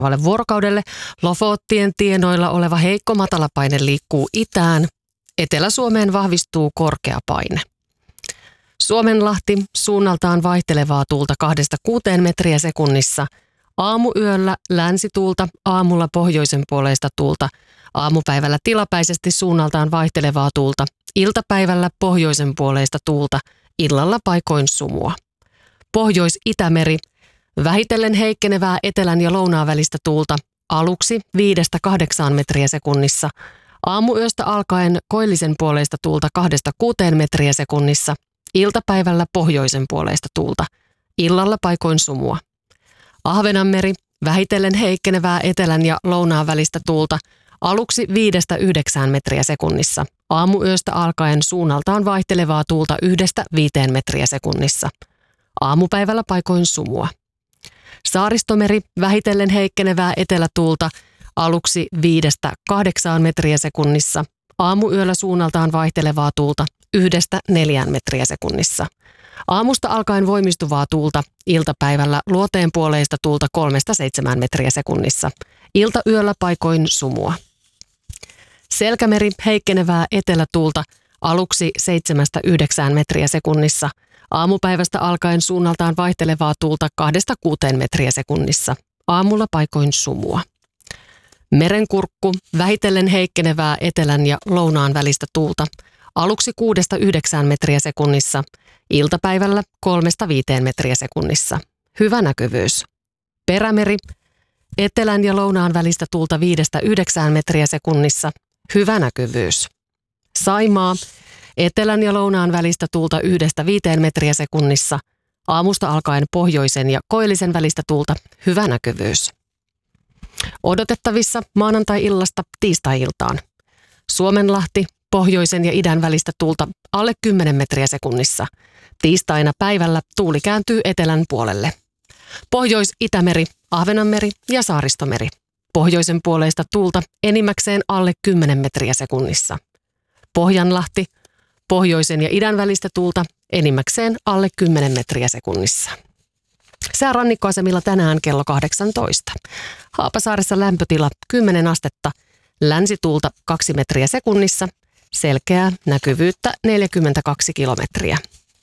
vuorokaudelle. Lofottien tienoilla oleva heikko matalapaine liikkuu itään. Etelä-Suomeen vahvistuu korkea paine. Suomenlahti suunnaltaan vaihtelevaa tuulta 2-6 metriä sekunnissa. Aamuyöllä länsituulta, aamulla pohjoisen puoleista tuulta. Aamupäivällä tilapäisesti suunnaltaan vaihtelevaa tuulta. Iltapäivällä pohjoisen puoleista tuulta. Illalla paikoin sumua. Pohjois-Itämeri. Vähitellen heikkenevää etelän ja lounaan välistä tuulta. Aluksi 5-8 metriä sekunnissa. Aamuyöstä alkaen koillisen puoleista tuulta 2-6 metriä sekunnissa. Iltapäivällä pohjoisen puoleista tuulta. Illalla paikoin sumua. Ahvenanmeri. Vähitellen heikkenevää etelän ja lounaan välistä tuulta. Aluksi 5-9 metriä sekunnissa. Aamuyöstä alkaen suunnaltaan vaihtelevaa tuulta 1-5 metriä sekunnissa. Aamupäivällä paikoin sumua. Saaristomeri. Vähitellen heikkenevää etelätuulta. Aluksi 5-8 metriä sekunnissa. Aamuyöllä suunnaltaan vaihtelevaa tuulta 1-4 metriä sekunnissa. Aamusta alkaen voimistuvaa tuulta. Iltapäivällä luoteen puoleista tuulta 3-7 metriä sekunnissa. Iltayöllä paikoin sumua. Selkämeri. Heikkenevää etelätuulta. Aluksi 7-9 metriä sekunnissa. Aamupäivästä alkaen suunnaltaan vaihtelevaa tuulta 2-6 metriä sekunnissa. Aamulla paikoin sumua. Merenkurkku. Vähitellen heikkenevää etelän ja lounaan välistä tuulta. Aluksi 6-9 metriä sekunnissa. Iltapäivällä 3-5 metriä sekunnissa. Hyvä näkyvyys. Perämeri. Etelän ja lounaan välistä tuulta 5-9 metriä sekunnissa. Hyvä näkyvyys. Saimaa. Etelän ja lounaan välistä tuulta 1-5 metriä sekunnissa. Aamusta alkaen pohjoisen ja koillisen välistä tuulta. Hyvä näkyvyys. Odotettavissa maanantai-illasta tiistai-iltaan. Suomenlahti. Pohjoisen ja idän välistä tuulta alle 10 metriä sekunnissa. Tiistaina päivällä tuuli kääntyy etelän puolelle. Pohjois-Itämeri, Ahvenanmeri ja Saaristomeri. Pohjoisen puoleista tuulta enimmäkseen alle 10 metriä sekunnissa. Pohjanlahti. Pohjoisen ja idän välistä tuulta enimmäkseen alle 10 metriä sekunnissa. Sää rannikkoasemilla tänään kello 18. Haapasaaressa lämpötila 10 astetta, länsituulta 2 metriä sekunnissa, selkeää näkyvyyttä 42 kilometriä.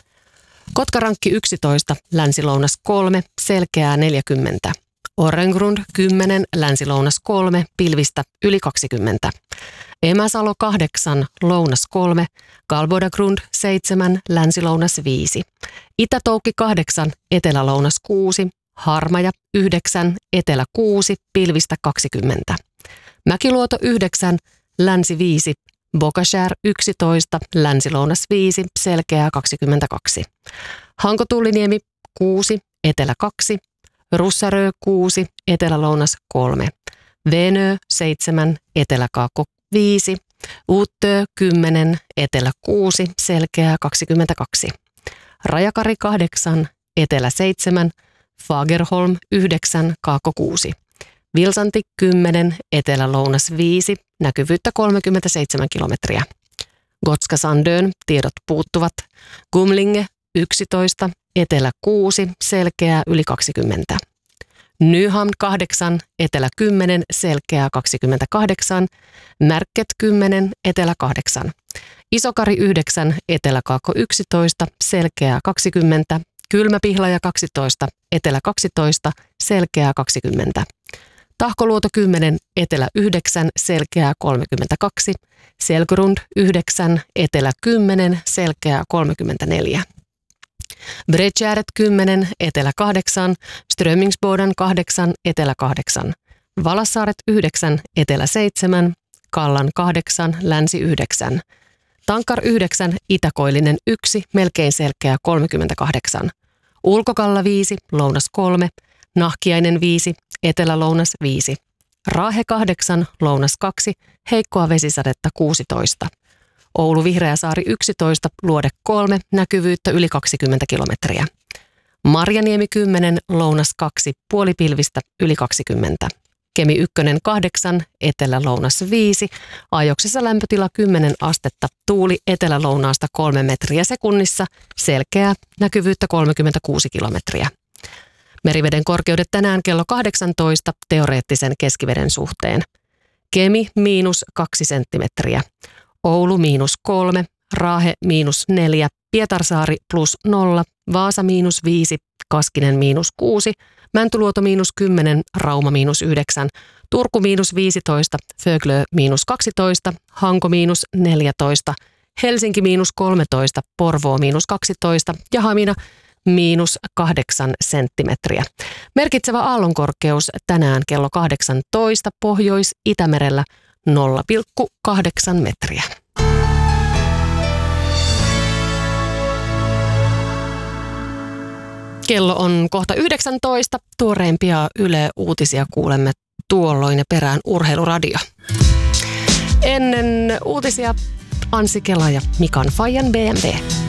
Kotkarankki 11, länsilounas 3, selkeää 40. Orrengrund 10, länsilounas 3, pilvistä yli 20. Emäsalo 8, lounas 3, Galbodagrund 7, länsilounas 5. Itätoukki 8, etelälounas 6, Harmaja 9, etelä 6, pilvistä 20. Mäkiluoto 9, länsi 5, Bokashär 11, länsilounas 5, selkeää 22. Hankotulliniemi 6, etelä 2, Russarö 6, etelälounas 3, Venö 7, eteläkaakko 5, Uttö 10, etelä 6, selkeää 22. Rajakari 8, etelä 7, Fagerholm 9, kaakko 6. Vilsanti 10, etelä-lounas 5, näkyvyyttä 37 kilometriä. Gotska Sandön, tiedot puuttuvat. Gumlinge 11, etelä 6, selkeää yli 20. Nyhamn 8, etelä 10, selkeää 28. Märket 10, etelä 8. Isokari 9, eteläkaakko 11, selkeää 20. Kylmäpihlaja 12, etelä 12, selkeää 20. Tahkoluoto 10, etelä 9, selkeää 32. Selgrund 9, etelä 10, selkeää 34. Bredgäret 10, etelä 8, Strömingsboden 8, etelä 8. Valassaaret 9, etelä 7, Kallan 8, länsi 9. Tankar 9, itäkoillinen 1, melkein selkeä 38. Ulkokalla 5, lounas 3, Nahkiainen 5, etelä-lounas 5. Raahe 8, lounas 2, heikkoa vesisadetta 16. Oulu Vihreäsaari 11, luode 3, näkyvyyttä yli 20 kilometriä. Marjaniemi 10, lounas 2, puolipilvistä yli 20. Kemi 1 8, etelä-lounas 5, ajoksessa lämpötila 10 astetta, tuuli etelä-lounaasta 3 metriä sekunnissa, selkeää, näkyvyyttä 36 kilometriä. Meriveden korkeudet tänään kello 18 teoreettisen keskiveden suhteen. Kemi -2 senttimetriä. Oulu -3, Raahe -4, Pietarsaari +0, Vaasa -5, Kaskinen -6, Mäntyluoto -10, Rauma -9, Turku -15, Föglö -12, Hanko -14, Helsinki -13, Porvoo -12 ja Hamina -8 senttimetriä. Merkitsevä aallonkorkeus tänään kello 18 Pohjois-Itämerellä 0,8 metriä. Kello on kohta 19. Tuoreimpia Yle Uutisia kuulemme tuolloin ja perään Urheiluradio. Ennen uutisia Anssi Kela ja Mikan Fajan BMW.